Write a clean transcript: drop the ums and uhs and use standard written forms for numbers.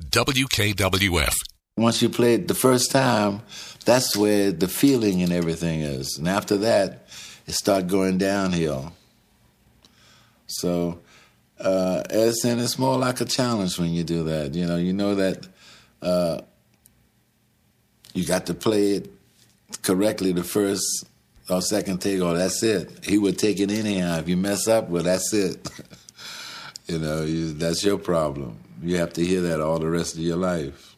WKWF. Once you play it the first time, that's where the feeling and everything is. And after that, it starts going downhill. So, Edison, it's more like a challenge when you do that. You know that you got to play it correctly the first or second take, or that's it. He would take it anyhow. If you mess up, well, that's it. That's your problem. You have to hear that all the rest of your life.